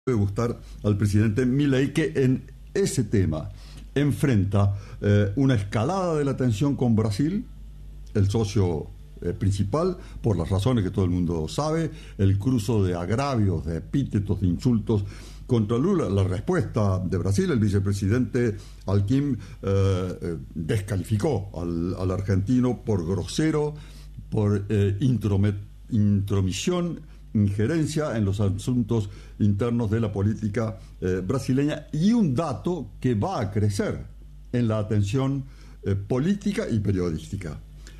puede gustar al presidente Milei, que en ese tema enfrenta una escalada de la tensión con Brasil, el socio principal, por las razones que todo el mundo sabe, el cruzo de agravios, de epítetos, de insultos contra Lula. La respuesta de Brasil, el vicepresidente Alckmin descalificó al argentino por grosero, por intromisión, injerencia en los asuntos internos de la política brasileña, y un dato que va a crecer en la atención política y periodística.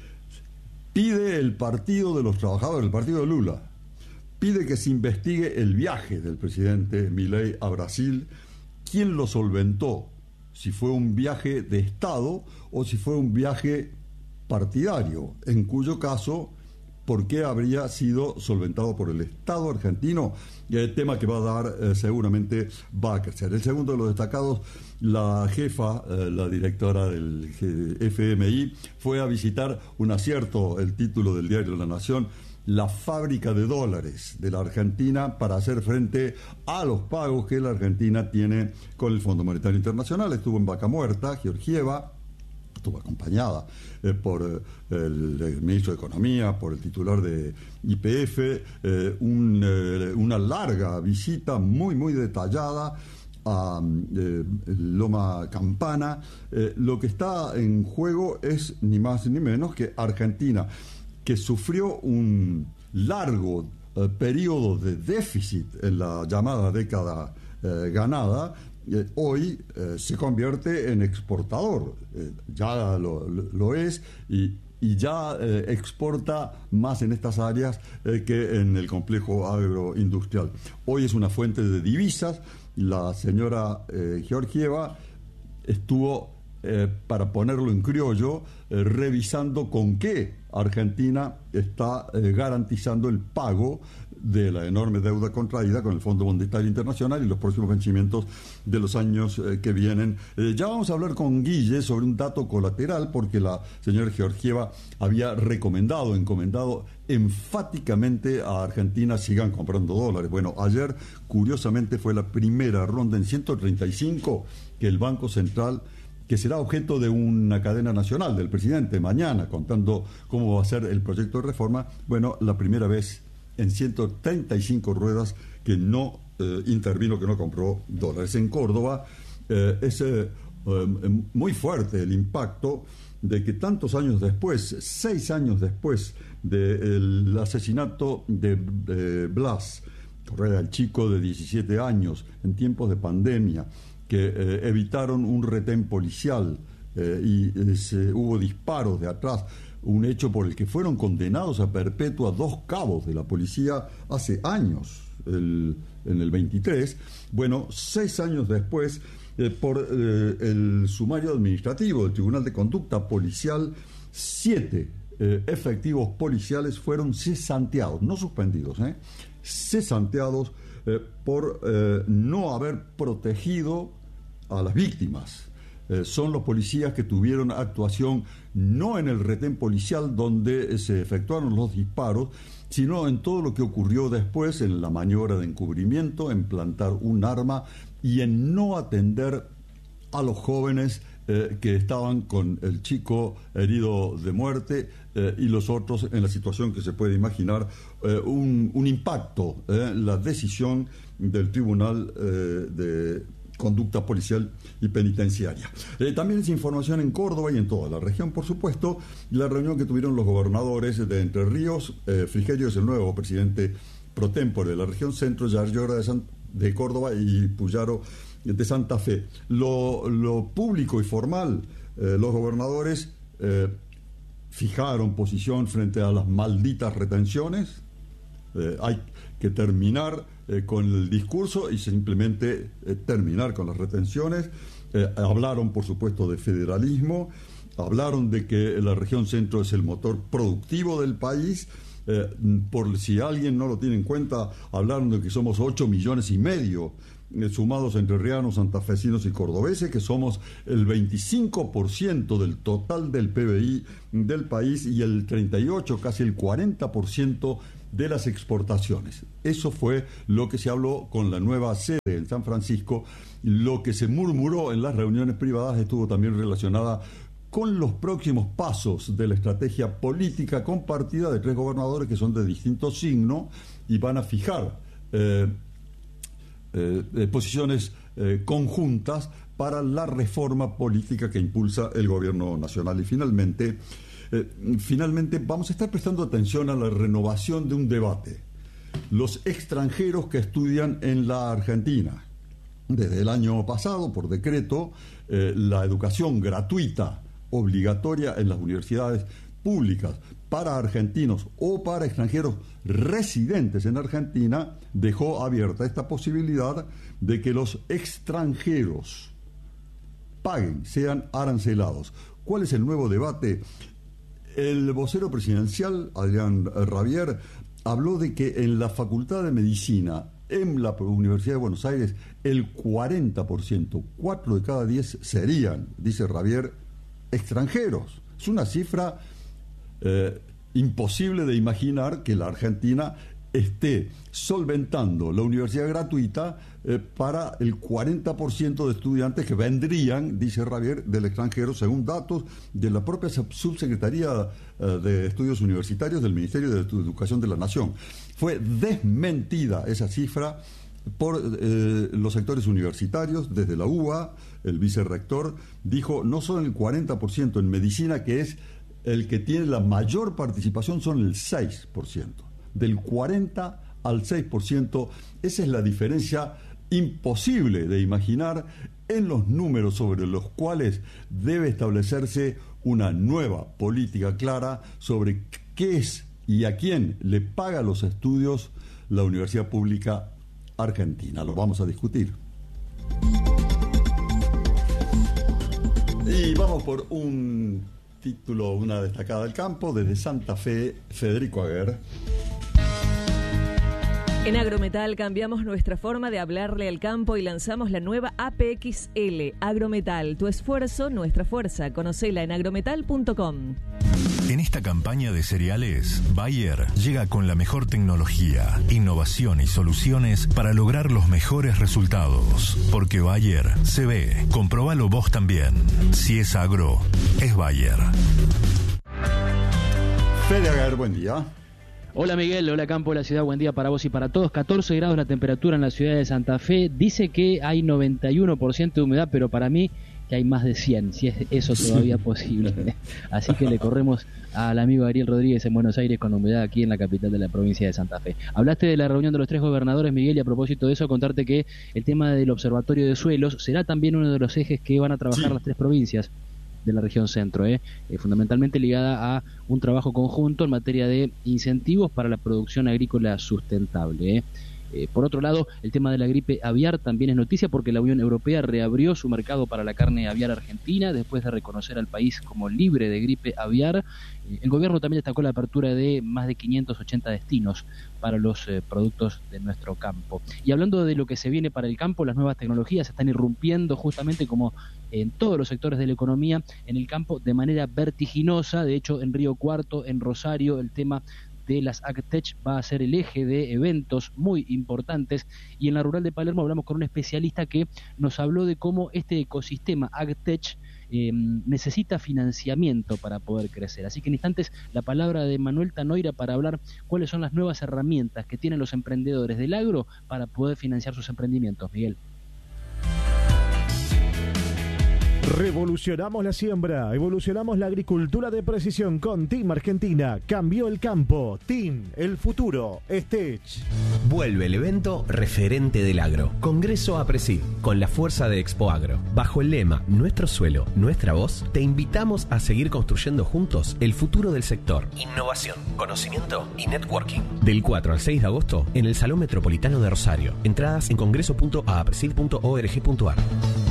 Pide el Partido de los Trabajadores, el partido de Lula, pide que se investigue el viaje del presidente Milei a Brasil, quién lo solventó, si fue un viaje de Estado o si fue un viaje partidario, en cuyo caso, ¿por qué habría sido solventado por el Estado argentino? Y el tema que va a dar seguramente va a crecer. El segundo de los destacados, la jefa, la directora del FMI, fue a visitar un acierto, el título del diario La Nación, la fábrica de dólares de la Argentina para hacer frente a los pagos que la Argentina tiene con el Fondo Monetario Internacional. Estuvo en Vaca Muerta, Georgieva. Estuvo acompañada por el ministro de Economía, por el titular de YPF, una larga visita muy detallada a Loma Campana. Lo que está en juego es ni más ni menos que Argentina, que sufrió un largo periodo de déficit en la llamada década ganada. Hoy se convierte en exportador, ya lo es, y ya exporta más en estas áreas que en el complejo agroindustrial. Hoy es una fuente de divisas. La señora Georgieva estuvo, para ponerlo en criollo, revisando con qué Argentina está garantizando el pago de la enorme deuda contraída con el Fondo Monetario Internacional y los próximos vencimientos de los años que vienen. Ya vamos a hablar con Guille sobre un dato colateral, porque la señora Georgieva había encomendado enfáticamente a Argentina: sigan comprando dólares. Bueno, ayer, curiosamente, fue la primera ronda en 135 que el Banco Central, que será objeto de una cadena nacional del presidente mañana, contando cómo va a ser el proyecto de reforma. Bueno, la primera vez en 135 ruedas que no intervino, que no compró dólares. En Córdoba es muy fuerte el impacto de que tantos años después, 6 años después del asesinato de Blas Correa, el chico de 17 años, en tiempos de pandemia, que evitaron un retén policial y hubo disparos de atrás, un hecho por el que fueron condenados a perpetua 2 cabos de la policía hace años, en el 23. Bueno, 6 años después, por el sumario administrativo del Tribunal de Conducta Policial, 7 efectivos policiales fueron cesanteados, no suspendidos, cesanteados por no haber protegido a las víctimas. Son los policías que tuvieron actuación no en el retén policial donde se efectuaron los disparos, sino en todo lo que ocurrió después, en la maniobra de encubrimiento, en plantar un arma y en no atender a los jóvenes que estaban con el chico herido de muerte y los otros en la situación que se puede imaginar. Un impacto, la decisión del Tribunal de Conducta Policial y Penitenciaria. También es información en Córdoba y en toda la región, por supuesto, la reunión que tuvieron los gobernadores de Entre Ríos. Frigerio es el nuevo presidente pro tempore de la región centro, Yarlora de Córdoba y Puyaro de Santa Fe. Lo público y formal, los gobernadores fijaron posición frente a las malditas retenciones. Hay que terminar con el discurso y simplemente terminar con las retenciones. Hablaron, por supuesto, de federalismo, hablaron de que la región centro es el motor productivo del país. Por si alguien no lo tiene en cuenta, hablaron de que somos 8,5 millones sumados entrerrianos, santafesinos y cordobeses, que somos el 25% del total del PBI del país y el 38, casi el 40% de las exportaciones. Eso fue lo que se habló con la nueva sede en San Francisco. Lo que se murmuró en las reuniones privadas estuvo también relacionada con los próximos pasos de la estrategia política compartida de 3 gobernadores que son de distinto signo y van a fijar posiciones conjuntas para la reforma política que impulsa el gobierno nacional. Y finalmente vamos a estar prestando atención a la renovación de un debate. Los extranjeros que estudian en la Argentina. Desde el año pasado, por decreto, la educación gratuita obligatoria en las universidades públicas para argentinos o para extranjeros residentes en Argentina dejó abierta esta posibilidad de que los extranjeros paguen, sean arancelados. ¿Cuál es el nuevo debate? El vocero presidencial, Adrián Rabier, habló de que en la Facultad de Medicina, en la Universidad de Buenos Aires, el 40%, 4 de cada 10 serían, dice Rabier, extranjeros. Es una cifra imposible de imaginar que la Argentina esté solventando la universidad gratuita para el 40% de estudiantes que vendrían, dice Rabier, del extranjero, según datos de la propia Subsecretaría de Estudios Universitarios del Ministerio de Educación de la Nación. Fue desmentida esa cifra por los sectores universitarios. Desde la UBA, el vicerrector dijo no solo el 40%, en medicina, que es el que tiene la mayor participación, son el 6%. Del 40 al 6%, esa es la diferencia imposible de imaginar en los números sobre los cuales debe establecerse una nueva política clara sobre qué es y a quién le paga los estudios la Universidad Pública Argentina. Lo vamos a discutir. Y vamos por un título, una destacada del campo, desde Santa Fe, Federico Aguer. En Agrometal cambiamos nuestra forma de hablarle al campo y lanzamos la nueva APXL. Agrometal, tu esfuerzo, nuestra fuerza. Conocela en agrometal.com. En esta campaña de cereales, Bayer llega con la mejor tecnología, innovación y soluciones para lograr los mejores resultados. Porque Bayer se ve. Comprobalo vos también. Si es agro, es Bayer. Fede Aguer, buen día. Hola Miguel, hola campo, la ciudad, buen día para vos y para todos. 14 grados la temperatura en la ciudad de Santa Fe. Dice que hay 91% de humedad, pero para mí que hay más de 100, si es eso todavía posible. Así que le corremos al amigo Ariel Rodríguez en Buenos Aires con humedad aquí en la capital de la provincia de Santa Fe. Hablaste de la reunión de los 3 gobernadores, Miguel, y a propósito de eso, contarte que el tema del observatorio de suelos será también uno de los ejes que van a trabajar las 3 provincias de la región centro, fundamentalmente ligada a un trabajo conjunto en materia de incentivos para la producción agrícola sustentable. Por otro lado, el tema de la gripe aviar también es noticia porque la Unión Europea reabrió su mercado para la carne aviar argentina después de reconocer al país como libre de gripe aviar. El gobierno también destacó la apertura de más de 580 destinos para los productos de nuestro campo. Y hablando de lo que se viene para el campo, las nuevas tecnologías están irrumpiendo justamente como en todos los sectores de la economía, en el campo de manera vertiginosa. De hecho, en Río Cuarto, en Rosario, el tema de las AgTech va a ser el eje de eventos muy importantes, y en la rural de Palermo hablamos con un especialista que nos habló de cómo este ecosistema AgTech necesita financiamiento para poder crecer. Así que en instantes la palabra de Manuel Tanoira para hablar cuáles son las nuevas herramientas que tienen los emprendedores del agro para poder financiar sus emprendimientos. Miguel. Revolucionamos la siembra, evolucionamos la agricultura de precisión con Team Argentina. Cambió el campo. Team, el futuro. Stech. Vuelve el evento referente del agro. Congreso APRESID, con la fuerza de Expo Agro. Bajo el lema Nuestro suelo, nuestra voz, te invitamos a seguir construyendo juntos el futuro del sector. Innovación, conocimiento y networking. Del 4 al 6 de agosto en el Salón Metropolitano de Rosario. Entradas en congreso.apresid.org.ar.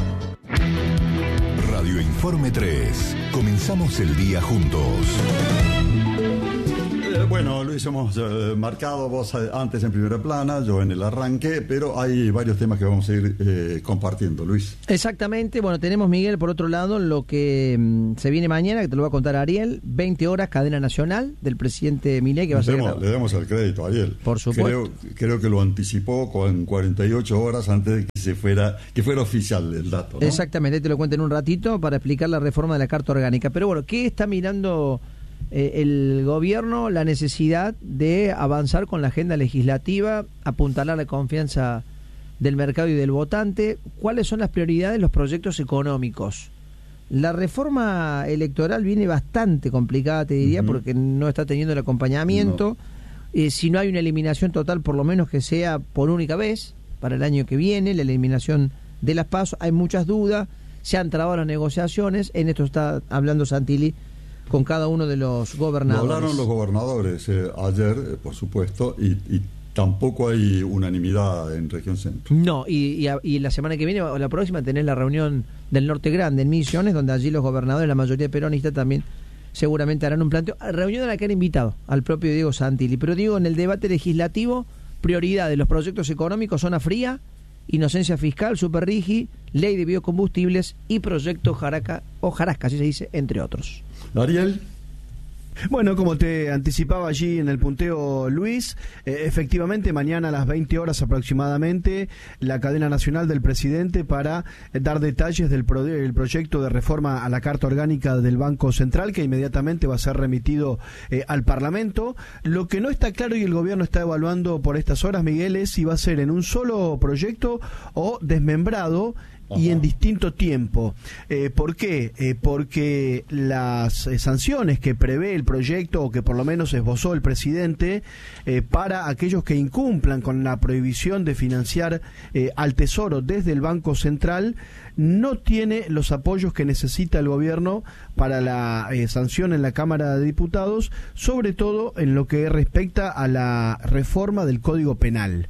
Radio Informe 3. Comenzamos el día juntos. Bueno, Luis, hemos marcado vos antes en primera plana, yo en el arranque, pero hay varios temas que vamos a ir compartiendo, Luis. Exactamente, bueno, tenemos, Miguel, por otro lado, lo que se viene mañana, que te lo va a contar Ariel, 20 horas, cadena nacional del presidente Milei, que va a ser... Le damos el crédito a Ariel. Por supuesto. Creo que lo anticipó con 48 horas antes de que fuera oficial el dato, ¿no? Exactamente, te lo cuento en un ratito para explicar la reforma de la Carta Orgánica. Pero bueno, ¿qué está mirando el gobierno? La necesidad de avanzar con la agenda legislativa, apuntalar la confianza del mercado y del votante. ¿Cuáles son las prioridades? Los proyectos económicos. La reforma electoral viene bastante complicada, te diría, porque no está teniendo el acompañamiento. No. Si no hay una eliminación total, por lo menos que sea por única vez para el año que viene, la eliminación de las PASO. Hay muchas dudas, se han trabado las negociaciones, en esto está hablando Santilli con cada uno de los gobernadores. Lo hablaron los gobernadores ayer, por supuesto, y tampoco hay unanimidad en Región Centro. No, y la semana que viene o la próxima tenés la reunión del Norte Grande en Misiones, donde allí los gobernadores, la mayoría peronistas, también seguramente harán un planteo. Reunión a la que han invitado al propio Diego Santilli. Pero digo, en el debate legislativo, prioridad de los proyectos económicos, zona fría, inocencia fiscal, superrigi, ley de biocombustibles y proyecto Jarasca, así se dice, entre otros. Ariel. Bueno, como te anticipaba allí en el punteo Luis, efectivamente mañana a las 20 horas aproximadamente la cadena nacional del presidente para dar detalles del proyecto de reforma a la Carta Orgánica del Banco Central, que inmediatamente va a ser remitido al Parlamento. Lo que no está claro y el gobierno está evaluando por estas horas, Miguel, es si va a ser en un solo proyecto o desmembrado y en distinto tiempo. ¿Por qué? Porque las sanciones que prevé el proyecto, o que por lo menos esbozó el presidente, para aquellos que incumplan con la prohibición de financiar al Tesoro desde el Banco Central, no tiene los apoyos que necesita el gobierno para la sanción en la Cámara de Diputados, sobre todo en lo que respecta a la reforma del Código Penal.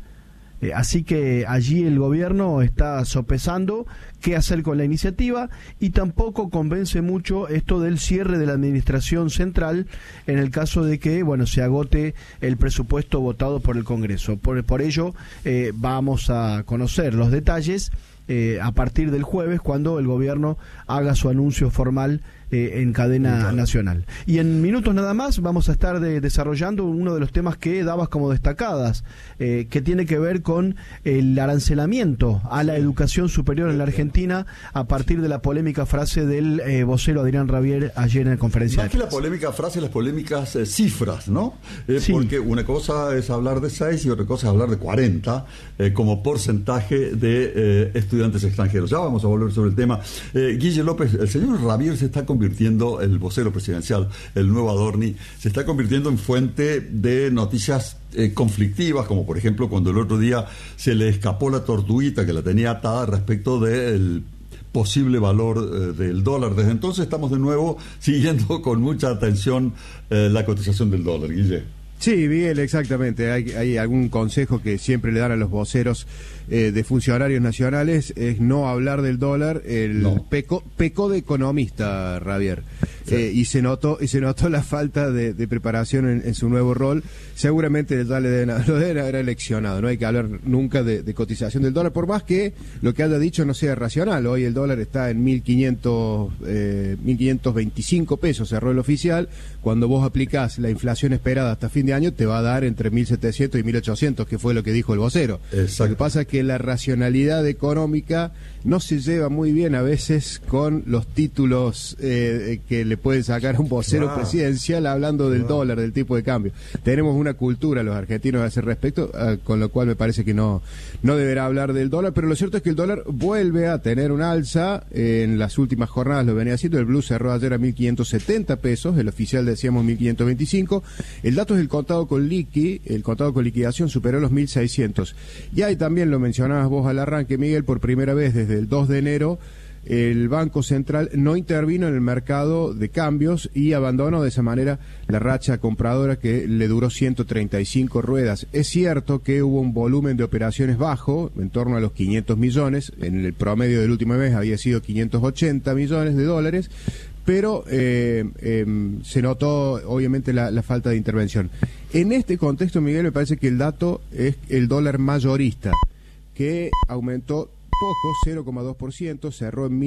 Así que allí el gobierno está sopesando qué hacer con la iniciativa, y tampoco convence mucho esto del cierre de la administración central en el caso de que, bueno, se agote el presupuesto votado por el Congreso. Por ello vamos a conocer los detalles a partir del jueves, cuando el gobierno haga su anuncio formal en cadena nacional. Y en minutos nada más vamos a estar desarrollando uno de los temas que dabas como destacadas, que tiene que ver con el arancelamiento a la educación superior en la Argentina, a partir de la polémica frase del vocero Adrián Rabier ayer en la conferencia. Más que la polémica frase, las polémicas cifras, ¿no? Sí. Porque una cosa es hablar de 6 y otra cosa es hablar de 40 como porcentaje de estudiantes extranjeros. Ya vamos a volver sobre el tema. Guille López, el señor Rabier se está convirtiendo, el vocero presidencial, el nuevo Adorni, se está convirtiendo en fuente de noticias conflictivas, como por ejemplo cuando el otro día se le escapó la tortuguita que la tenía atada respecto del posible valor del dólar. Desde entonces estamos de nuevo siguiendo con mucha atención la cotización del dólar, Guille. Sí, Miguel, exactamente. Hay algún consejo que siempre le dan a los voceros de funcionarios nacionales, es no hablar del dólar. Pecó de economista, Rabier. Sí. Y se notó la falta de preparación en su nuevo rol. Seguramente lo deben haber eleccionado. No hay que hablar nunca de cotización del dólar, por más que lo que haya dicho no sea racional. Hoy el dólar está en 1.525 pesos, cerró el oficial. Cuando vos aplicás la inflación esperada hasta fin de año, te va a dar entre 1.700 y 1.800, que fue lo que dijo el vocero. Exacto. Lo que pasa es que la racionalidad económica no se lleva muy bien a veces con los títulos que le pueden sacar a un vocero presidencial hablando del dólar, del tipo de cambio. Tenemos una cultura los argentinos a ese respecto, con lo cual me parece que no deberá hablar del dólar, pero lo cierto es que el dólar vuelve a tener un alza. En las últimas jornadas lo venía haciendo. El blue cerró ayer a 1.570 pesos, el oficial decíamos 1.525. El dato es el contado con liqui, el contado con liquidación superó los 1.600. Y ahí también lo mencionabas vos al arranque, Miguel, por primera vez desde el 2 de enero el Banco Central no intervino en el mercado de cambios y abandonó de esa manera la racha compradora que le duró 135 ruedas. Es cierto que hubo un volumen de operaciones bajo, en torno a los 500 millones, en el promedio del último mes había sido 580 millones de dólares, pero se notó obviamente la falta de intervención. En este contexto, Miguel, me parece que el dato es el dólar mayorista, que aumentó poco, 0,2%, cerró en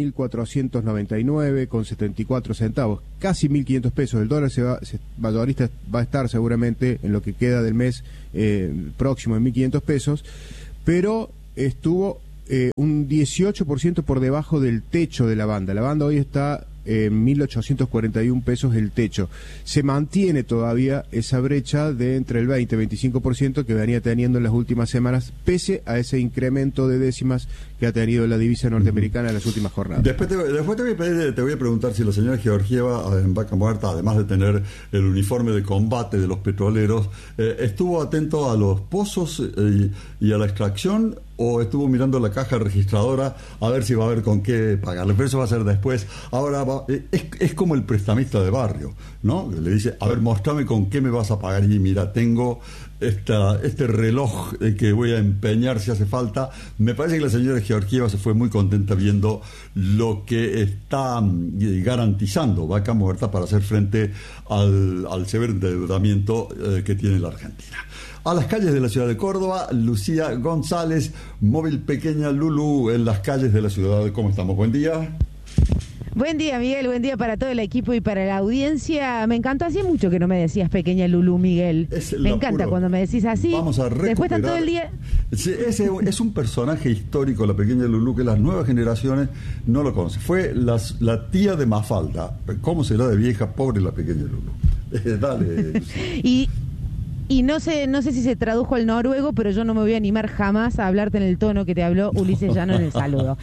1.499,74 centavos, casi 1.500 pesos. El dólar mayorista va a estar seguramente en lo que queda del mes próximo en 1.500 pesos, pero estuvo un 18% por debajo del techo de la banda. La banda hoy está en 1.841 pesos el techo. Se mantiene todavía esa brecha de entre el 20 y 25% que venía teniendo en las últimas semanas, pese a ese incremento de décimas que ha tenido la divisa norteamericana en las últimas jornadas. Después te voy a preguntar si la señora Georgieva en Vaca Muerta, además de tener el uniforme de combate de los petroleros, estuvo atento a los pozos y a la extracción, o estuvo mirando la caja registradora a ver si va a haber con qué pagarle. Pero eso va a ser después. Ahora es como el prestamista de barrio, ¿no? Le dice, a ver, mostrame con qué me vas a pagar. Y mira, tengo este reloj que voy a empeñar si hace falta. Me parece que la señora Georgieva se fue muy contenta viendo lo que está garantizando Vaca Muerta para hacer frente al severo endeudamiento que tiene la Argentina. A las calles de la ciudad de Córdoba, Lucía González, móvil pequeña Lulú en las calles de la ciudad. ¿Cómo estamos? Buen día. Buen día, Miguel, buen día para todo el equipo y para la audiencia. Me encantó, hacía mucho que no me decías pequeña Lulú, Miguel. Me encanta cuando me decís así. Vamos a recuperar. Después está todo el día. Es un personaje histórico, la pequeña Lulú, que las nuevas generaciones no lo conocen. Fue la tía de Mafalda. ¿Cómo será de vieja? Pobre la pequeña Lulú. Dale. Y no sé si se tradujo al noruego, pero yo no me voy a animar jamás a hablarte en el tono que te habló Ulises Llano en el saludo.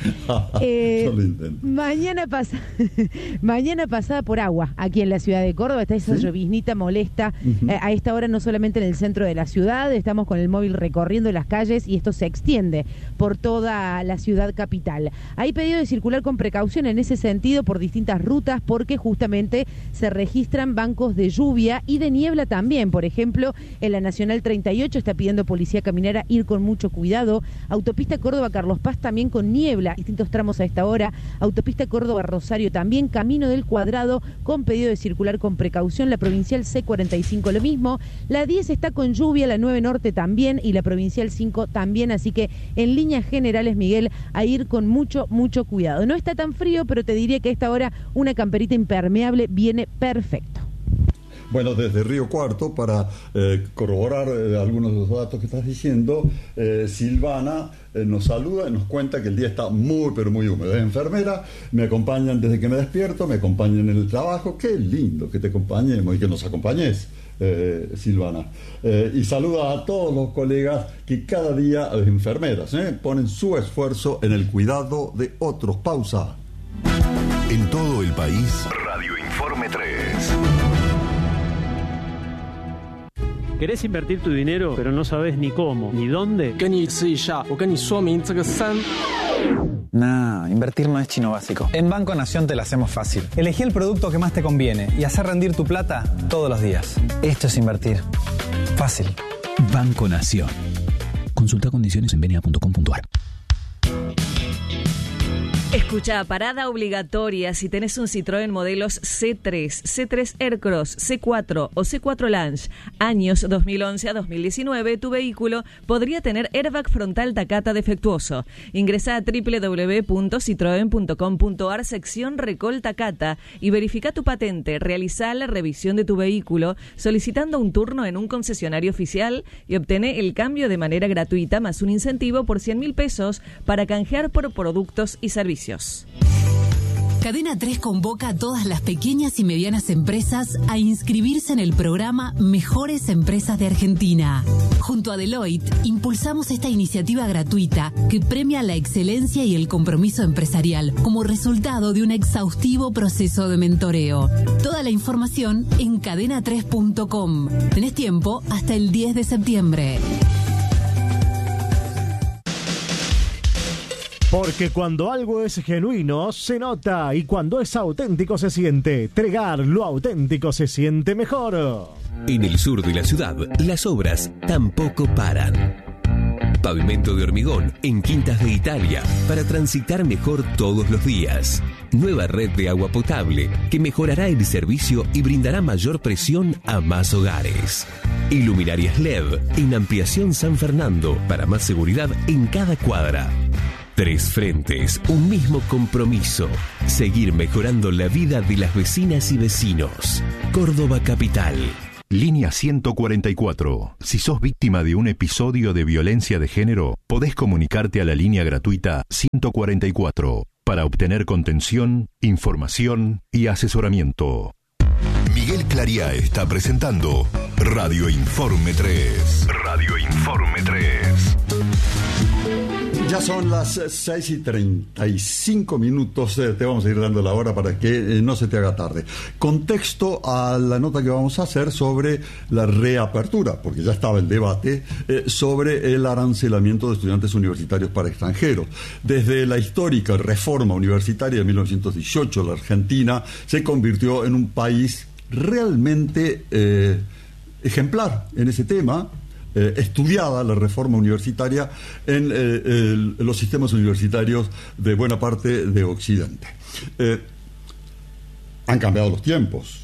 Mañana pasada por agua, aquí en la ciudad de Córdoba, está esa lloviznita molesta. A esta hora no solamente en el centro de la ciudad, estamos con el móvil recorriendo las calles y esto se extiende por toda la ciudad capital. Hay pedido de circular con precaución en ese sentido por distintas rutas, porque justamente se registran bancos de lluvia y de niebla también. Por ejemplo, en la Nacional 38 está pidiendo Policía Caminera ir con mucho cuidado. Autopista Córdoba-Carlos Paz también con niebla, distintos tramos a esta hora. Autopista Córdoba-Rosario también, Camino del Cuadrado con pedido de circular con precaución. La Provincial C45 lo mismo. La 10 está con lluvia, la 9 Norte también y la Provincial 5 también. Así que en líneas generales, Miguel, a ir con mucho cuidado. No está tan frío, pero te diría que a esta hora una camperita impermeable viene perfecto. Bueno, desde Río Cuarto, para corroborar algunos de los datos que estás diciendo, Silvana nos saluda y nos cuenta que el día está muy, pero muy húmedo. Es enfermera, me acompañan desde que me despierto, me acompañan en el trabajo. Qué lindo que te acompañemos y que nos acompañes, Silvana. Y saluda a todos los colegas que cada día, las enfermeras, ponen su esfuerzo en el cuidado de otros. Pausa. En todo el país, Radio Informe 3. ¿Querés invertir tu dinero, pero no sabes ni cómo, ni dónde? Nah, invertir no es chino básico. En Banco Nación te la hacemos fácil. Elegí el producto que más te conviene y hacer rendir tu plata todos los días. Esto es invertir. Fácil. Banco Nación. Consulta condiciones en venia.com.ar. Escucha, parada obligatoria si tenés un Citroën modelos C3, C3 Aircross, C4 o C4 Lounge, años 2011 a 2019, tu vehículo podría tener airbag frontal Takata defectuoso. Ingresa a www.citroen.com.ar, sección Recall Takata, y verifica tu patente. Realiza la revisión de tu vehículo solicitando un turno en un concesionario oficial y obtené el cambio de manera gratuita más un incentivo por 100.000 pesos para canjear por productos y servicios. Cadena 3 convoca a todas las pequeñas y medianas empresas a inscribirse en el programa Mejores Empresas de Argentina. Junto a Deloitte, impulsamos esta iniciativa gratuita que premia la excelencia y el compromiso empresarial como resultado de un exhaustivo proceso de mentoreo. Toda la información en cadena3.com. Tenés tiempo hasta el 10 de septiembre. Porque cuando algo es genuino, se nota, y cuando es auténtico se siente. Tregar, lo auténtico se siente mejor. En el sur de la ciudad, las obras tampoco paran. Pavimento de hormigón en Quintas de Italia para transitar mejor todos los días. Nueva red de agua potable que mejorará el servicio y brindará mayor presión a más hogares. Iluminarias LED en Ampliación San Fernando para más seguridad en cada cuadra. 3 frentes, un mismo compromiso. Seguir mejorando la vida de las vecinas y vecinos. Córdoba Capital. Línea 144. Si sos víctima de un episodio de violencia de género, podés comunicarte a la línea gratuita 144 para obtener contención, información y asesoramiento. Miguel Clariá está presentando Radio Informe 3. Radio Informe 3. Ya son las 6:35. Te vamos a ir dando la hora para que no se te haga tarde. Contexto a la nota que vamos a hacer sobre la reapertura, porque ya estaba el debate sobre el arancelamiento de estudiantes universitarios para extranjeros. Desde la histórica reforma universitaria de 1918, la Argentina se convirtió en un país realmente ejemplar en ese tema. Estudiada la reforma universitaria en los sistemas universitarios de buena parte de Occidente. Han cambiado los tiempos.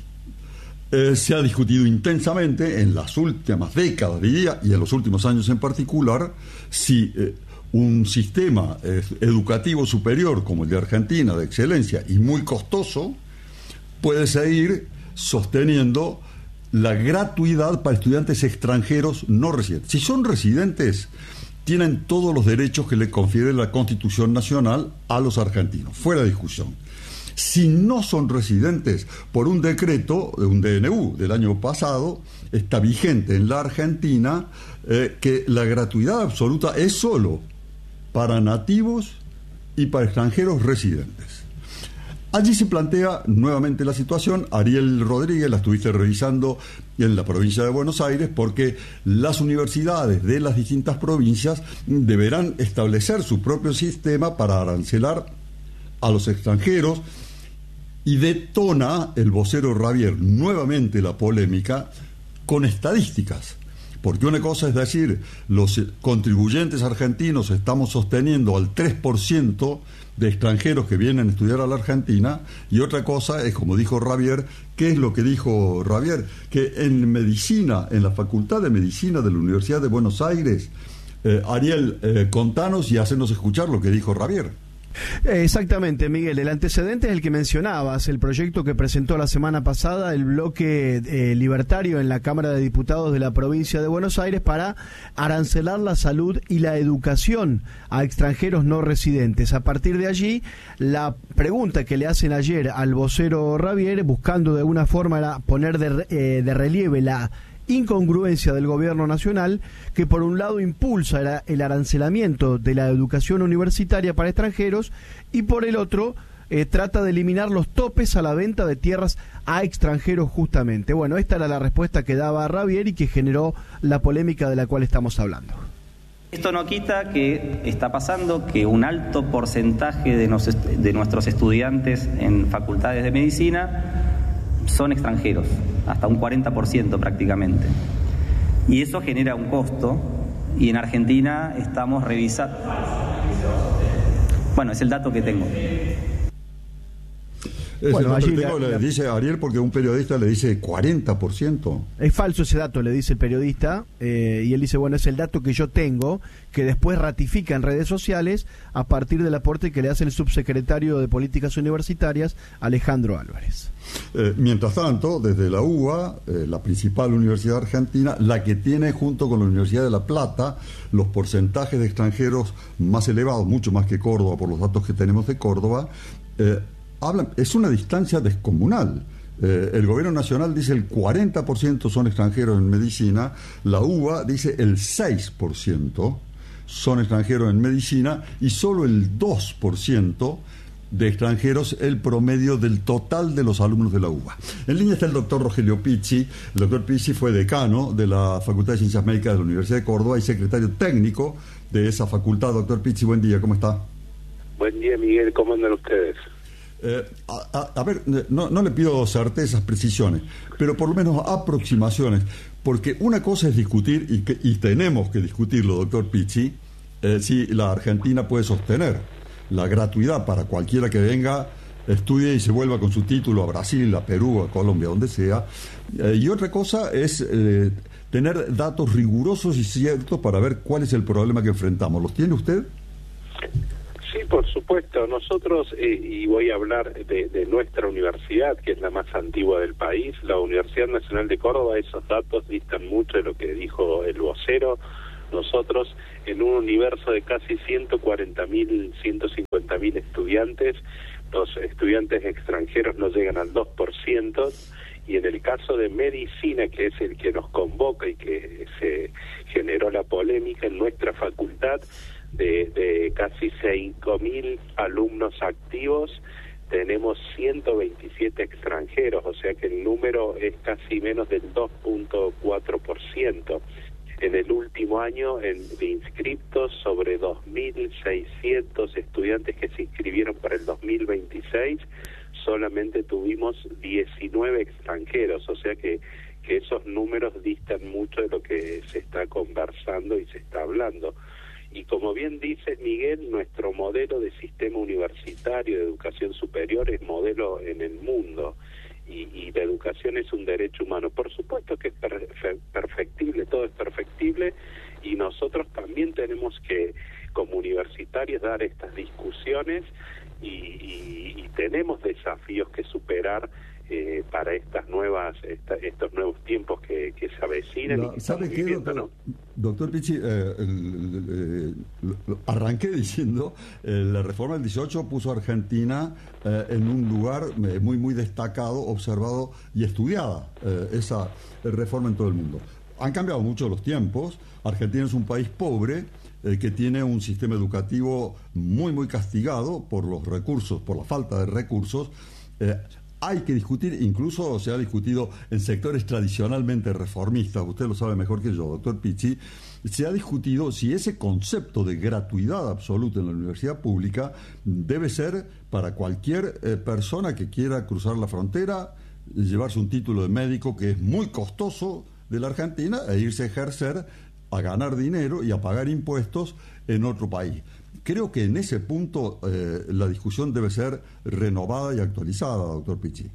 Se ha discutido intensamente en las últimas décadas, diría, y en los últimos años en particular, si un sistema educativo superior como el de Argentina, de excelencia y muy costoso, puede seguir sosteniendo la gratuidad para estudiantes extranjeros no residentes. Si son residentes, tienen todos los derechos que le confiere la Constitución Nacional a los argentinos, fuera de discusión. Si no son residentes, por un decreto de un DNU del año pasado, está vigente en la Argentina que la gratuidad absoluta es solo para nativos y para extranjeros residentes. Allí se plantea nuevamente la situación. Ariel Rodríguez, la estuviste revisando en la provincia de Buenos Aires, porque las universidades de las distintas provincias deberán establecer su propio sistema para arancelar a los extranjeros, y detona el vocero Ravier nuevamente la polémica con estadísticas. Porque una cosa es decir, los contribuyentes argentinos estamos sosteniendo al 3% de extranjeros que vienen a estudiar a la Argentina, y otra cosa es, como dijo Ravier, ¿qué es lo que dijo Ravier? Que en medicina, en la Facultad de Medicina de la Universidad de Buenos Aires, Ariel, contanos y hacenos escuchar lo que dijo Ravier. Exactamente, Miguel. El antecedente es el que mencionabas, el proyecto que presentó la semana pasada el bloque libertario en la Cámara de Diputados de la provincia de Buenos Aires para arancelar la salud y la educación a extranjeros no residentes. A partir de allí, la pregunta que le hacen ayer al vocero Ravier, buscando de alguna forma era poner de relieve la incongruencia del gobierno nacional, que por un lado impulsa el arancelamiento de la educación universitaria para extranjeros y por el otro trata de eliminar los topes a la venta de tierras a extranjeros justamente. Bueno, esta era la respuesta que daba Ravier y que generó la polémica de la cual estamos hablando. Esto no quita que está pasando que un alto porcentaje de nuestros estudiantes en facultades de medicina son extranjeros, hasta un 40% prácticamente. Y eso genera un costo, y en Argentina estamos revisando. Bueno, es el dato que tengo. Bueno, allí le dice Ariel, porque un periodista le dice 40%. Es falso ese dato, le dice el periodista, y él dice, bueno, es el dato que yo tengo, que después ratifica en redes sociales a partir del aporte que le hace el subsecretario de Políticas Universitarias, Alejandro Álvarez. Mientras tanto, desde la UBA, la principal universidad argentina, la que tiene junto con la Universidad de La Plata los porcentajes de extranjeros más elevados, mucho más que Córdoba por los datos que tenemos de Córdoba, es una distancia descomunal. El gobierno nacional dice el 40% son extranjeros en medicina, la UBA dice el 6% son extranjeros en medicina y solo el 2% de extranjeros el promedio del total de los alumnos de la UBA. En línea está el doctor Rogelio Pizzi. El doctor Pizzi fue decano de la Facultad de Ciencias Médicas de la Universidad de Córdoba y secretario técnico de esa facultad. Doctor Pizzi, buen día, ¿cómo está? Buen día, Miguel, ¿cómo andan ustedes? A ver, no le pido certezas, precisiones, pero por lo menos aproximaciones, porque una cosa es discutir, y tenemos que discutirlo, doctor Pizzi, si la Argentina puede sostener la gratuidad para cualquiera que venga, estudie y se vuelva con su título a Brasil, a Perú, a Colombia, donde sea. Y otra cosa es tener datos rigurosos y ciertos para ver cuál es el problema que enfrentamos. ¿Los tiene usted? Sí, por supuesto. Nosotros, y voy a hablar de nuestra universidad, que es la más antigua del país, la Universidad Nacional de Córdoba, esos datos distan mucho de lo que dijo el vocero. Nosotros, en un universo de casi 140.000, 150.000 estudiantes, los estudiantes extranjeros no llegan al 2%, y en el caso de medicina, que es el que nos convoca y que se generó la polémica en nuestra facultad, de casi 5.000 alumnos activos, tenemos 127 extranjeros, o sea que el número es casi menos del 2.4%. En el último año, de inscriptos, sobre 2.600 estudiantes que se inscribieron para el 2026, solamente tuvimos 19 extranjeros, o sea que esos números distan mucho de lo que se está conversando y se está hablando. Y como bien dices, Miguel, nuestro modelo de sistema universitario de educación superior es modelo en el mundo, y la educación es un derecho humano. Por supuesto que es perfectible, todo es perfectible, y nosotros también tenemos que, como universitarios, dar estas discusiones y tenemos desafíos que superar para estos nuevos tiempos que se avecinan. ¿Sabe qué, doctor Pichi? Arranqué diciendo, la reforma del 18 puso a Argentina en un lugar muy destacado, observado y estudiada, esa reforma en todo el mundo. Han cambiado mucho los tiempos. Argentina es un país pobre, que tiene un sistema educativo muy castigado por los recursos, por la falta de recursos. Hay que discutir, incluso se ha discutido en sectores tradicionalmente reformistas, usted lo sabe mejor que yo, doctor Pichi, se ha discutido si ese concepto de gratuidad absoluta en la universidad pública debe ser para cualquier persona que quiera cruzar la frontera, llevarse un título de médico que es muy costoso de la Argentina e irse a ejercer, a ganar dinero y a pagar impuestos en otro país. Creo que en ese punto la discusión debe ser renovada y actualizada, doctor Pichi.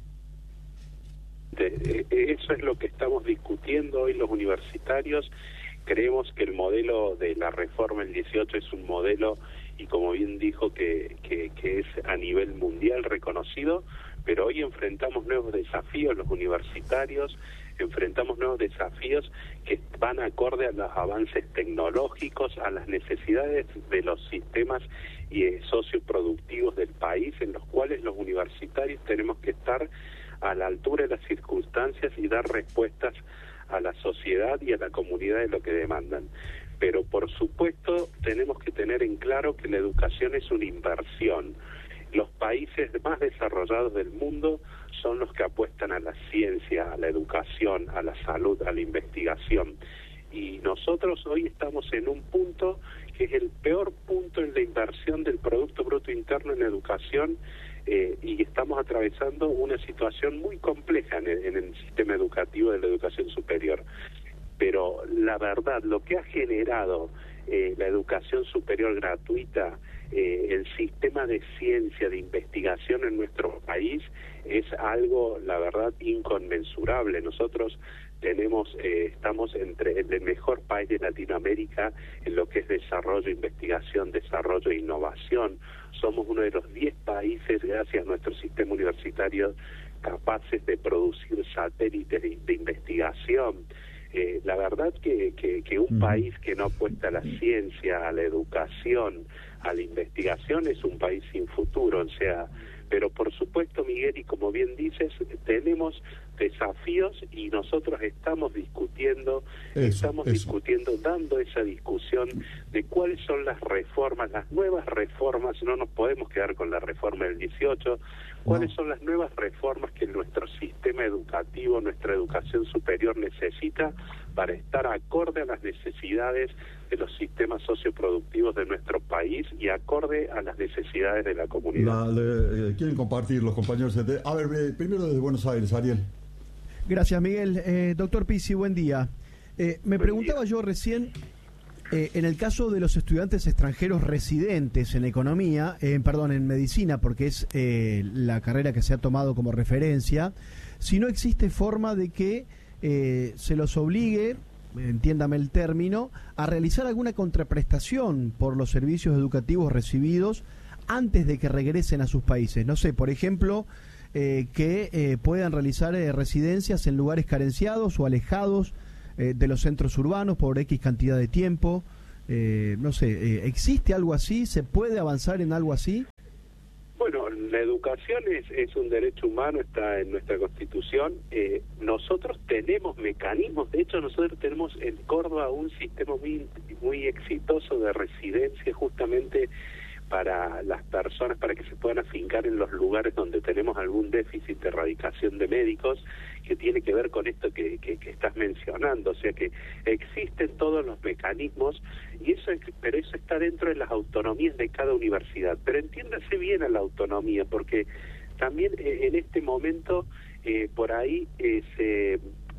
Eso es lo que estamos discutiendo hoy los universitarios. Creemos que el modelo de la reforma del 18 es un modelo, y como bien dijo, que es a nivel mundial reconocido, pero hoy enfrentamos nuevos desafíos los universitarios, enfrentamos nuevos desafíos que van acorde a los avances tecnológicos, a las necesidades de los sistemas socioproductivos del país, en los cuales los universitarios tenemos que estar a la altura de las circunstancias y dar respuestas a la sociedad y a la comunidad de lo que demandan. Pero por supuesto tenemos que tener en claro que la educación es una inversión. Los países más desarrollados del mundo son los que apuestan a la ciencia, a la educación, a la salud, a la investigación. Y nosotros hoy estamos en un punto que es el peor punto en la inversión del Producto Bruto Interno en educación, y estamos atravesando una situación muy compleja en el sistema educativo de la educación superior. Pero la verdad, lo que ha generado la educación superior gratuita, el sistema de ciencia, de investigación en nuestro país, es algo, la verdad, inconmensurable. Nosotros estamos entre el mejor país de Latinoamérica en lo que es desarrollo, investigación, desarrollo e innovación. Somos uno de los 10 países, gracias a nuestro sistema universitario, capaces de producir satélites de investigación. La verdad que un país que no apuesta a la ciencia, a la educación, a la investigación, es un país sin futuro. O sea, pero por supuesto, Miguel, y como bien dices, tenemos desafíos y nosotros estamos discutiendo, dando esa discusión de cuáles son las reformas, las nuevas reformas. No nos podemos quedar con la reforma del 18, cuáles son las nuevas reformas que nuestro sistema educativo, nuestra educación superior necesita para estar acorde a las necesidades de los sistemas socioproductivos de nuestro país y acorde a las necesidades de la comunidad. ¿Quieren compartir los compañeros? A ver, primero desde Buenos Aires, Ariel. Gracias, Miguel. Doctor Pichi, buen día. Me preguntaba yo recién En el caso de los estudiantes extranjeros residentes en economía, en medicina, porque es la carrera que se ha tomado como referencia, si no existe forma de que se los obligue, entiéndame el término, a realizar alguna contraprestación por los servicios educativos recibidos antes de que regresen a sus países. No sé, por ejemplo, que puedan realizar residencias en lugares carenciados o alejados de los centros urbanos por X cantidad de tiempo. No sé, ¿existe algo así? ¿Se puede avanzar en algo así? Bueno, la educación es un derecho humano, está en nuestra Constitución. Nosotros tenemos mecanismos, de hecho nosotros tenemos en Córdoba un sistema muy exitoso de residencia justamente para las personas, para que se puedan afincar en los lugares donde tenemos algún déficit de erradicación de médicos, que tiene que ver con esto que estás mencionando, o sea que existen todos los mecanismos, pero eso está dentro de las autonomías de cada universidad. Pero entiéndase bien a la autonomía, porque también en este momento por ahí se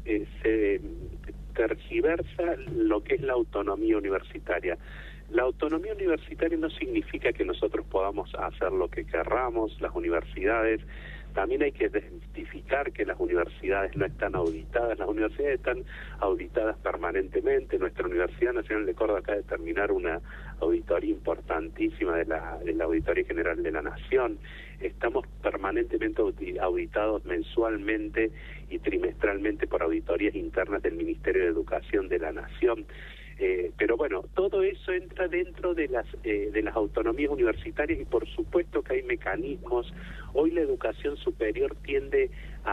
tergiversa lo que es la autonomía universitaria. La autonomía universitaria no significa que nosotros podamos hacer lo que querramos, las universidades. También hay que identificar que las universidades no están auditadas, las universidades están auditadas permanentemente. Nuestra Universidad Nacional de Córdoba acaba de terminar una auditoría importantísima de la Auditoría General de la Nación. Estamos permanentemente auditados mensualmente y trimestralmente por auditorías internas del Ministerio de Educación de la Nación. Pero bueno, todo eso entra dentro de las autonomías universitarias y por supuesto que hay mecanismos. Hoy la educación superior tiende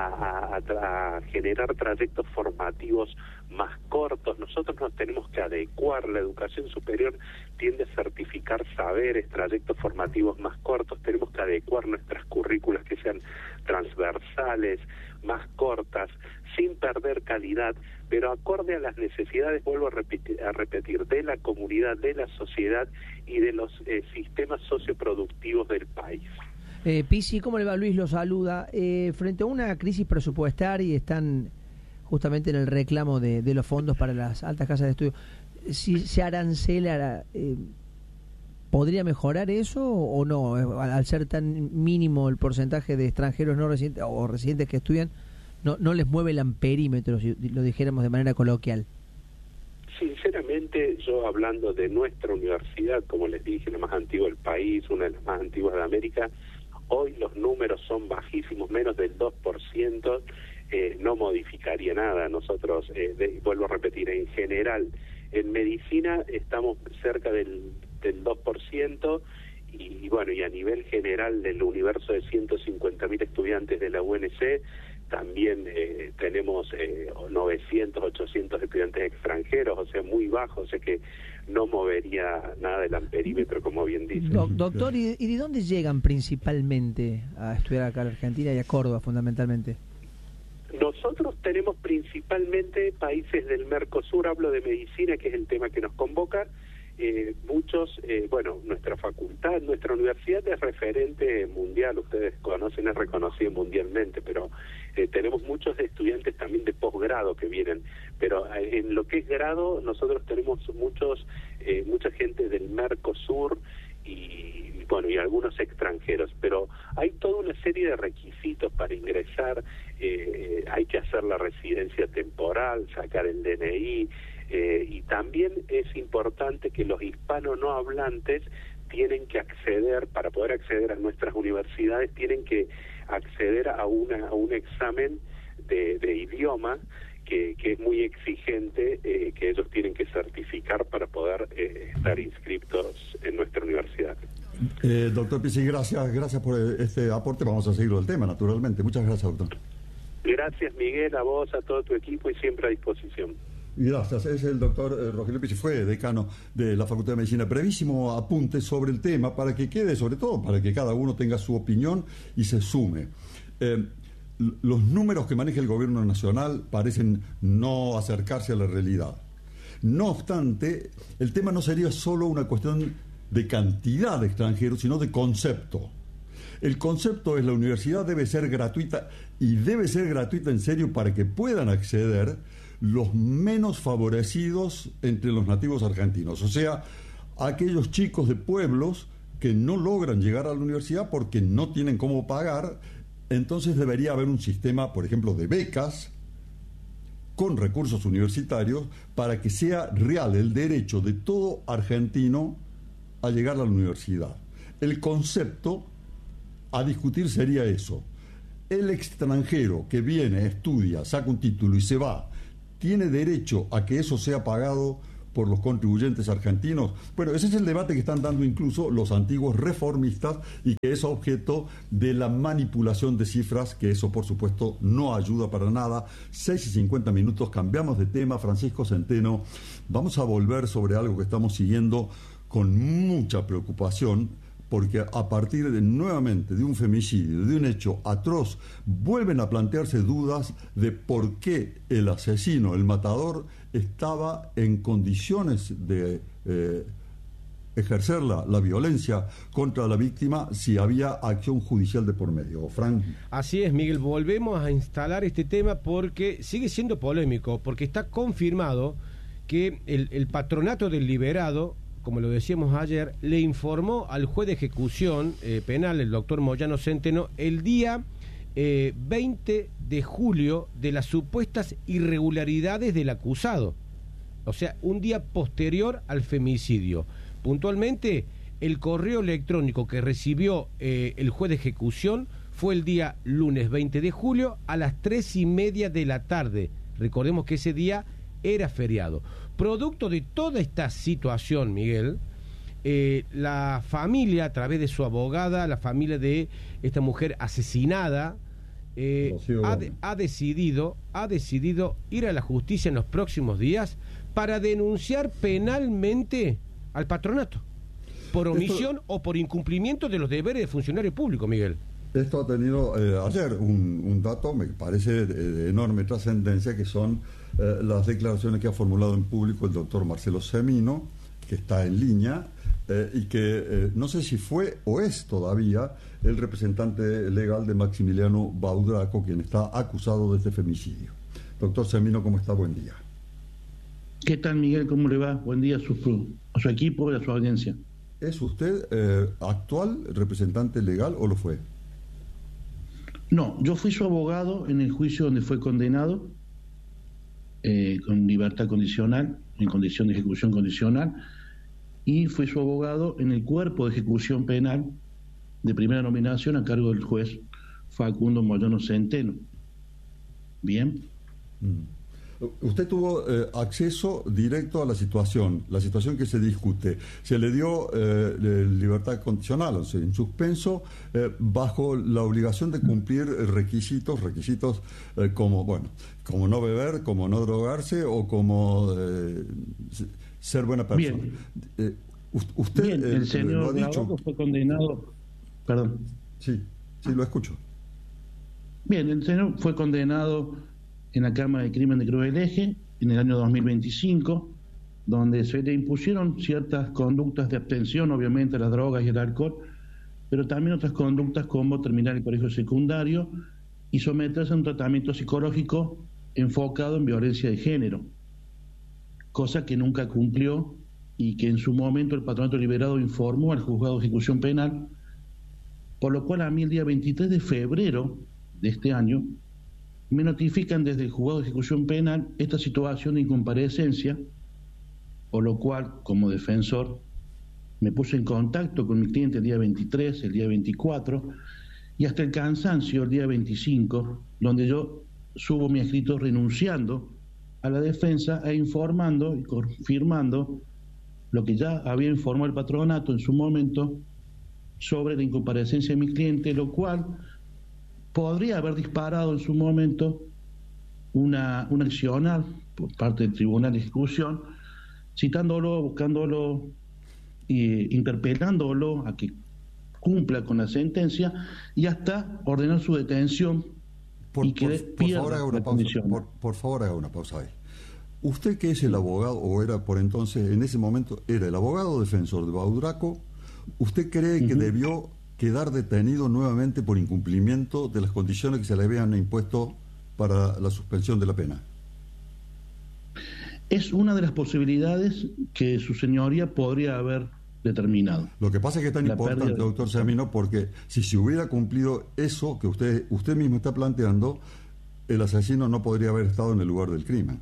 a generar trayectos formativos más cortos. Nosotros nos tenemos que adecuar. La educación superior tiende a certificar saberes, trayectos formativos más cortos. Tenemos que adecuar nuestras currículas que sean transversales, más cortas, sin perder calidad, pero acorde a las necesidades, vuelvo a repetir, de la comunidad, de la sociedad y de los sistemas socioproductivos del país. Pisi, ¿cómo le va? Luis lo saluda. Frente a una crisis presupuestaria, están justamente en el reclamo de los fondos para las altas casas de estudio. Si se arancela, ¿podría mejorar eso o no? Al ser tan mínimo el porcentaje de extranjeros no residentes o residentes que estudian, no les mueve el amperímetro, si lo dijéramos de manera coloquial. Sinceramente, yo hablando de nuestra universidad, como les dije, la más antigua del país, una de las más antiguas de América, hoy los números son bajísimos, menos del 2%, no modificaría nada. Nosotros, vuelvo a repetir, en general, en medicina estamos cerca del 2%, y bueno, y a nivel general del universo de 150.000 estudiantes de la UNC, también tenemos 900, 800 estudiantes extranjeros, o sea, muy bajos, o sea que no movería nada del amperímetro, como bien dice. Doctor, ¿y de dónde llegan principalmente a estudiar acá a la Argentina y a Córdoba fundamentalmente? Nosotros tenemos principalmente países del Mercosur, hablo de medicina, que es el tema que nos convoca. Muchos, nuestra facultad, nuestra universidad es referente mundial, ustedes conocen, es reconocida mundialmente, pero tenemos muchos estudiantes también de posgrado que vienen, pero en lo que es grado nosotros tenemos mucha gente del Mercosur y algunos extranjeros, pero hay toda una serie de requisitos para ingresar. Hay que hacer la residencia temporal, sacar el DNI, y también es importante que los hispanos no hablantes tienen que acceder, para poder acceder a nuestras universidades, tienen que acceder a un examen de idioma que es muy exigente, que ellos tienen que certificar para poder estar inscritos en nuestra universidad. Doctor Pisi, gracias por este aporte. Vamos a seguir el tema, naturalmente. Muchas gracias, doctor. Gracias, Miguel, a vos, a todo tu equipo y siempre a disposición. Gracias, es el doctor Rogelio Pisi, fue decano de la Facultad de Medicina. Brevísimo apunte sobre el tema para que quede, sobre todo, para que cada uno tenga su opinión y se sume. Los números que maneja el gobierno nacional parecen no acercarse a la realidad. No obstante, el tema no sería solo una cuestión de cantidad de extranjeros, sino de concepto. El concepto es: la universidad debe ser gratuita, y debe ser gratuita en serio para que puedan acceder los menos favorecidos entre los nativos argentinos, o sea, aquellos chicos de pueblos que no logran llegar a la universidad porque no tienen cómo pagar. Entonces debería haber un sistema, por ejemplo, de becas con recursos universitarios para que sea real el derecho de todo argentino a llegar a la universidad. El concepto a discutir sería eso. El extranjero que viene, estudia, saca un título y se va, ¿tiene derecho a que eso sea pagado por los contribuyentes argentinos? Bueno, ese es el debate que están dando incluso los antiguos reformistas y que es objeto de la manipulación de cifras, que eso por supuesto no ayuda para nada. 6:50, cambiamos de tema. Francisco Centeno, vamos a volver sobre algo que estamos siguiendo con mucha preocupación, porque a partir nuevamente de un femicidio, de un hecho atroz, vuelven a plantearse dudas de por qué el asesino, el matador, estaba en condiciones de ejercer la violencia contra la víctima si había acción judicial de por medio. Frank. Así es, Miguel, volvemos a instalar este tema porque sigue siendo polémico, porque está confirmado que el patronato del liberado, como lo decíamos ayer, le informó al juez de ejecución penal, el doctor Moyano Centeno, el día 20 de julio de las supuestas irregularidades del acusado. O sea, un día posterior al femicidio. Puntualmente, el correo electrónico que recibió el juez de ejecución fue el día lunes 20 de julio a las 3:30 de la tarde. Recordemos que ese día era feriado. Producto de toda esta situación, Miguel, la familia, a través de su abogada, la familia de esta mujer asesinada, ha decidido ir a la justicia en los próximos días para denunciar penalmente al patronato por omisión o por incumplimiento de los deberes de funcionario público, Miguel. Esto ha tenido ayer un dato, me parece, de enorme trascendencia, que son las declaraciones que ha formulado en público el doctor Marcelo Semino, que está en línea, y que no sé si fue o es todavía el representante legal de Maximiliano Baudraco, quien está acusado de este femicidio. Doctor Semino, ¿cómo está? Buen día. ¿Qué tal, Miguel? ¿Cómo le va? Buen día a su equipo y a su audiencia. ¿Es usted actual representante legal o lo fue? No, yo fui su abogado en el juicio donde fue condenado con libertad condicional, en condición de ejecución condicional, y fui su abogado en el cuerpo de ejecución penal de primera nominación a cargo del juez Facundo Moyano Centeno. ¿Bien? Usted tuvo acceso directo a la situación que se discute. Se le dio libertad condicional, o sea, en suspenso, bajo la obligación de cumplir requisitos como no beber, como no drogarse o como ser buena persona. Bien. Usted Bien, el señor lo ha dicho. fue condenado. Perdón. Sí, lo escucho. Bien, el señor fue condenado en la Cámara de Crimen de Cruz del Eje en el año 2025, donde se le impusieron ciertas conductas de abstención, obviamente las drogas y el alcohol, pero también otras conductas como terminar el colegio secundario y someterse a un tratamiento psicológico enfocado en violencia de género, cosa que nunca cumplió y que en su momento el patronato liberado informó al juzgado de ejecución penal, por lo cual a mí el día 23 de febrero de este año me notifican desde el juzgado de ejecución penal esta situación de incomparecencia, por lo cual, como defensor, me puse en contacto con mi cliente el día 23, el día 24, y hasta el cansancio el día 25, donde yo subo mi escrito renunciando a la defensa e informando y confirmando lo que ya había informado el patronato en su momento sobre la incomparecencia de mi cliente, lo cual podría haber disparado en su momento una accionar por parte del Tribunal de Ejecución, citándolo, buscándolo, interpelándolo a que cumpla con la sentencia y hasta ordenar su detención y que pierda la condición. Por favor, haga una pausa ahí. Usted, que es el abogado, o era por entonces, en ese momento, era el abogado defensor de Baudraco, ¿usted cree que debió quedar detenido nuevamente por incumplimiento de las condiciones que se le habían impuesto para la suspensión de la pena? Es una de las posibilidades que su señoría podría haber determinado. Lo que pasa es que es tan importante, doctor Semino, porque si se hubiera cumplido eso que usted mismo está planteando, el asesino no podría haber estado en el lugar del crimen.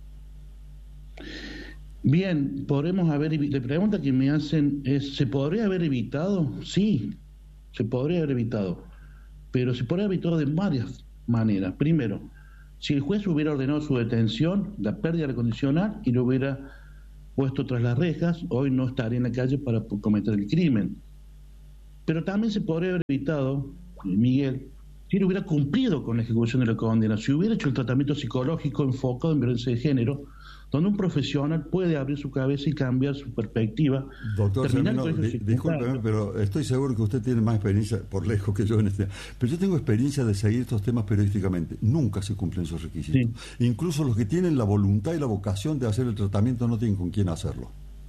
Bien, podremos haber... La pregunta que me hacen es, ¿se podría haber evitado? Sí, se podría haber evitado, pero se podría haber evitado de varias maneras. Primero, si el juez hubiera ordenado su detención, la pérdida de condicional, y lo hubiera puesto tras las rejas, hoy no estaría en la calle para cometer el crimen. Pero también se podría haber evitado, Miguel, si él hubiera cumplido con la ejecución de la condena, si hubiera hecho el tratamiento psicológico enfocado en violencia de género, donde un profesional puede abrir su cabeza y cambiar su perspectiva. Doctor Semino, discúlpeme, pero estoy seguro que usted tiene más experiencia, por lejos que yo en este. Pero yo tengo experiencia de seguir estos temas periodísticamente. Nunca se cumplen esos requisitos. Sí. Incluso los que tienen la voluntad y la vocación de hacer el tratamiento no tienen con quién hacerlo.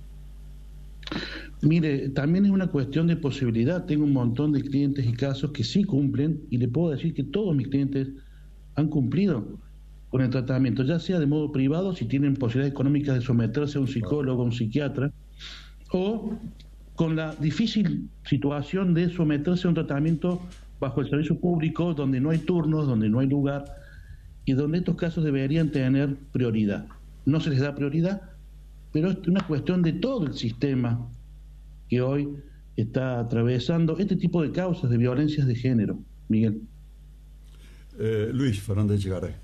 Mire, también es una cuestión de posibilidad. Tengo un montón de clientes y casos que sí cumplen, y le puedo decir que todos mis clientes han cumplido con el tratamiento, ya sea de modo privado, si tienen posibilidades económicas de someterse a un psicólogo, a un psiquiatra, o con la difícil situación de someterse a un tratamiento bajo el servicio público, donde no hay turnos, donde no hay lugar, y donde estos casos deberían tener prioridad. No se les da prioridad, pero es una cuestión de todo el sistema que hoy está atravesando este tipo de causas de violencias de género, Miguel. Luis Fernández Llegaré.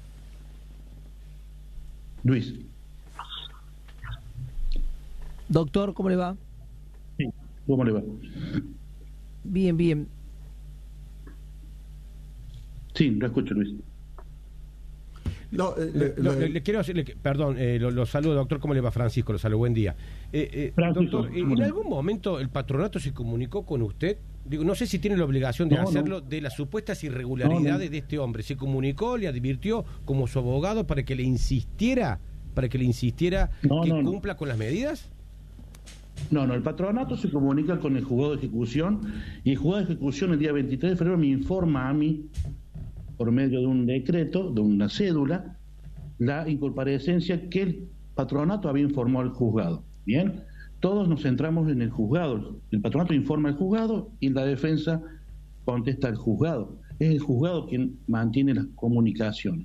Luis. Doctor, ¿cómo le va? Sí, ¿cómo le va? Bien, bien. Sí, lo escucho, Luis. No, le quiero hacerle, perdón, lo saludo, doctor, ¿cómo le va? Francisco, lo saludo, buen día. Doctor, ¿en algún momento el patronato se comunicó con usted? Digo, no sé si tiene la obligación de hacerlo, de las supuestas irregularidades de este hombre. ¿Se comunicó, le advirtió como su abogado para que le insistiera que cumpla con las medidas? No, el patronato se comunica con el juzgado de ejecución, y el juzgado de ejecución el día 23 de febrero me informa a mí, por medio de un decreto, de una cédula, la incomparecencia que el patronato había informado al juzgado. Bien, todos nos centramos en el juzgado. El patronato informa al juzgado y la defensa contesta al juzgado. Es el juzgado quien mantiene las comunicaciones.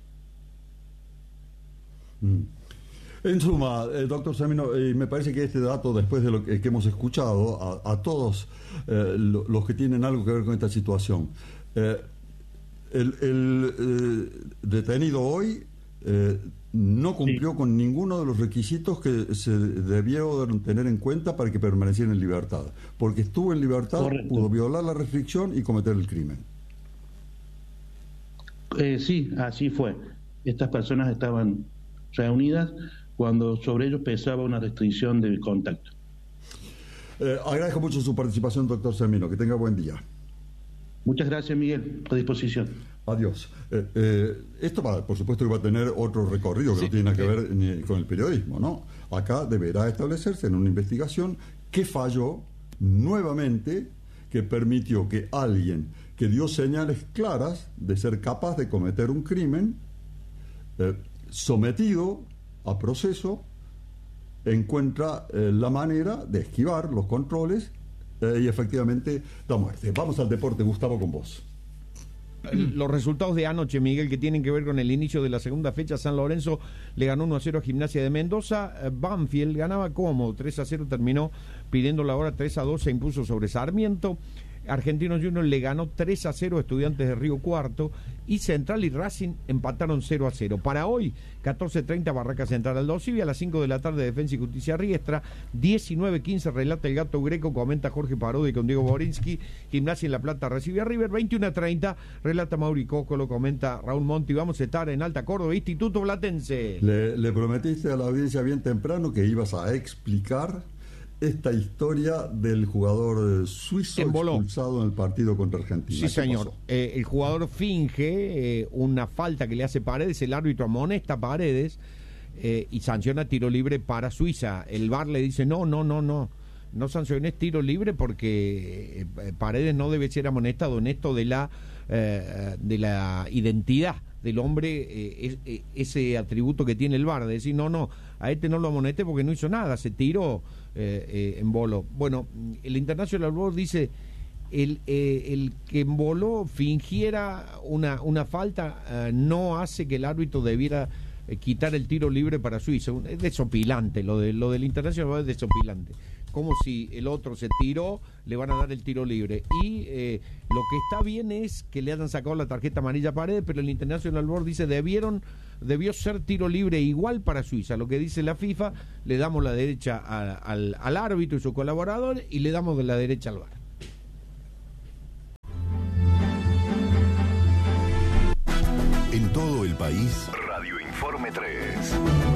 En suma, doctor Semino, me parece que este dato, después de lo que hemos escuchado, a todos los que tienen algo que ver con esta situación, el detenido hoy no cumplió con ninguno de los requisitos que se debieron tener en cuenta para que permaneciera en libertad, porque estuvo en libertad, correcto, pudo violar la restricción y cometer el crimen. Sí, así fue. Estas personas estaban reunidas cuando sobre ellos pesaba una restricción de contacto. Agradezco mucho su participación, doctor Semino. Que tenga buen día. Muchas gracias, Miguel. A disposición. Adiós. Esto por supuesto que va a tener otro recorrido que no tiene nada que ver ni con el periodismo, ¿no? Acá deberá establecerse en una investigación qué falló nuevamente que permitió que alguien que dio señales claras de ser capaz de cometer un crimen, sometido a proceso, encuentra la manera de esquivar los controles y efectivamente da muerte. Vamos al deporte, Gustavo, con vos. Los resultados de anoche, Miguel, que tienen que ver con el inicio de la segunda fecha. San Lorenzo le ganó 1-0 a Gimnasia de Mendoza. Banfield ganaba cómodo, 3-0, terminó pidiendo la hora. 3-2 se impuso sobre Sarmiento. Argentinos Juniors le ganó 3-0 a Estudiantes de Río Cuarto, y Central y Racing empataron 0-0. Para hoy, 14:30, Barraca Central Aldosivi, y a las 5 de la tarde Defensa y Justicia Riestra. 19:15 relata el Gato Greco, comenta Jorge Parodi con Diego Borinsky. Gimnasia en La Plata recibe a River. 21:30 relata Mauri Cócolo, comenta Raúl Monti. Vamos a estar en Alta Córdoba, Instituto Platense. Le prometiste a la audiencia bien temprano que ibas a explicar esta historia del jugador suizo expulsado en el partido contra Argentina. Sí, señor. El jugador finge una falta que le hace Paredes, el árbitro amonesta a Paredes y sanciona tiro libre para Suiza. El VAR le dice no sanciones tiro libre porque Paredes no debe ser amonestado en esto de la identidad del hombre, ese atributo que tiene el VAR, de decir no, a este no lo amonesté porque no hizo nada, se tiró en bolo. Bueno, el International Board dice el que en bolo fingiera una falta no hace que el árbitro debiera quitar el tiro libre para Suiza. Es desopilante, lo del International Board es desopilante. Como si el otro se tiró, le van a dar el tiro libre. Y lo que está bien es que le hayan sacado la tarjeta amarilla a Paredes, pero el International Board dice debió ser tiro libre igual para Suiza. Lo que dice la FIFA, le damos la derecha al árbitro y su colaborador y le damos de la derecha al VAR. En todo el país, Radio Informe 3.